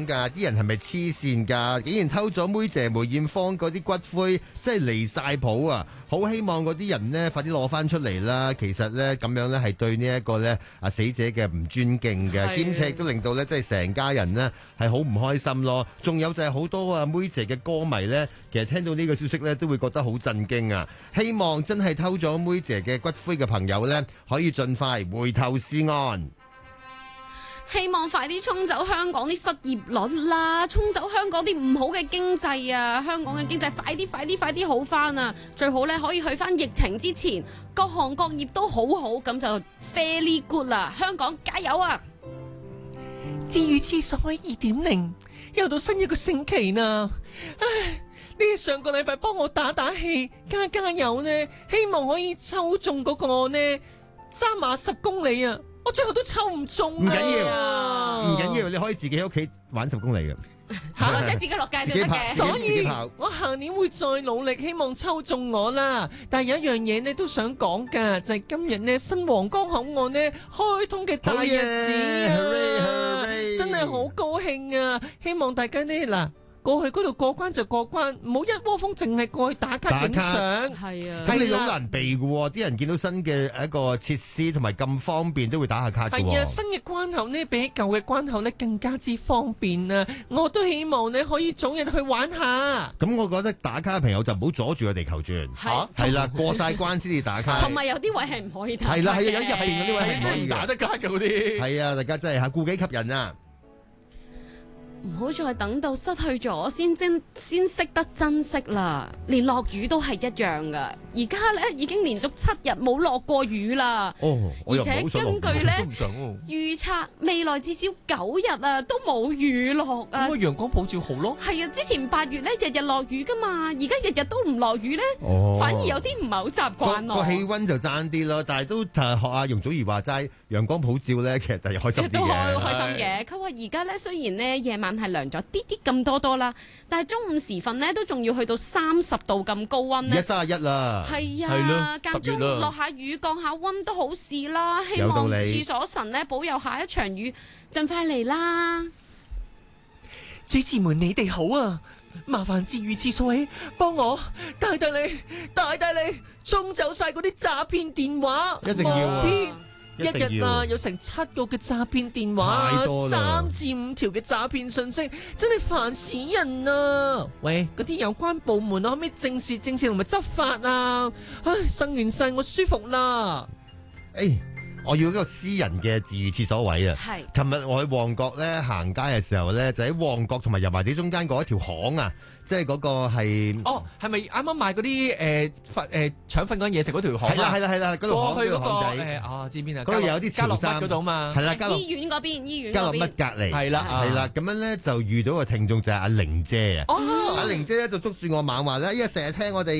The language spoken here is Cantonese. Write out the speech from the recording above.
樣㗎？啲人係咪黐線㗎？竟然偷咗妹姐梅艷芳嗰啲骨灰，真係離晒譜啊！好希望嗰啲人呢快啲攞翻出嚟啦。其實呢，咁樣呢係對呢一個呢死者嘅唔尊敬嘅，兼且亦都令到呢即係成家人呢係好唔開心咯。仲有就係好多妹姐嘅歌迷呢，其實聽到呢個消息呢都會覺得好震驚啊！希望真係偷咗妹姐嘅骨灰嘅朋友呢，可以盡快回頭是岸。 希望快啲沖走香港啲失業率啦，沖走香港啲唔好嘅經濟啊！香港嘅經濟快啲好翻啊！最好咧可以去翻疫情之前，各行各業都好好，咁就 fairly good 啦！香港加油啊！ 治癒廁所位2.0又到新一個星期啦！唉，你上個禮拜幫我打氣，加油呢！希望可以抽中嗰個呢揸馬10公里啊！我最後都抽唔中啊！ 唔緊要，你可以自己喺屋企玩10公里嘅， 或者自己落街都得嘅。 所以我下年會再努力，希望抽中我啦。但係有一樣嘢呢都想講噶，就係今日呢新皇崗口岸呢開通嘅大日子啊！真係好高興啊！希望大家呢嗱。過去嗰度過關就過關，唔好一窩蜂淨係過去打卡影相。 係啊， 咁你好難避嘅，啲人見到新嘅一個設施同埋咁方便，都會打下卡嘅。 係啊，新嘅關口呢比起舊嘅關口呢更加之方便啊！我都希望你可以早日去玩下。 咁我覺得打卡嘅朋友就唔好阻住個地球轉。係啦，過晒關先至打卡。 同埋有啲位係唔可以打卡。 係啦，係有入邊嗰啲位係唔可以打得卡嘅嗰啲。 係啊，大家真係顧己及人啊！ 唔好再等到失去咗先識得珍惜啦，連落雨都係一樣噶。而家咧已經連續7日冇落過雨啦，而且根據咧預測未來至少9日啊都冇雨落啊。 咁陽光普照好咯。 係啊，之前8月咧日日落雨噶嘛，而家日日都唔落雨咧，反而有啲唔係好習慣咯。 個氣溫就爭啲咯，但係都學阿容祖兒話齋，陽光普照咧，其實就係開心啲嘅。 都開心嘅。佢話而家咧雖然咧夜晚係涼咗啲咁多啦，但係中午時分咧都仲要去到30度咁高溫咧。 而家31啦， 係啊，間中落下雨降下溫都好事啦。希望廁所神咧保佑下一場雨盡快嚟啦。 主持們你哋好啊，麻煩治癒廁所位幫我大力沖走晒嗰啲詐騙電話， 一定要一日啊，有成7個嘅詐騙電話，3至5條嘅詐騙信息，真係煩死人啊！喂，嗰啲有關部門可唔可以正視同埋執法啊？唉，生完晒我舒服啦。 我要一個私人嘅治癒廁所位啊！係，琴日我去旺角咧行街嘅時候咧，就喺旺角同埋油麻地中間嗰一條巷啊，即係嗰個係係咪啱啱賣嗰啲腸粉嗰嘢食嗰條巷啊？係啦，嗰度過去嗰個知邊啊？ 嗰度有啲潮汕嗰度嘛， 係啦， 醫院嗰邊， 嘉樂乜隔離係啦，咁樣咧就遇到個聽眾就係阿玲姐啊，阿玲姐咧就捉住我猛話咧，因為成日聽我哋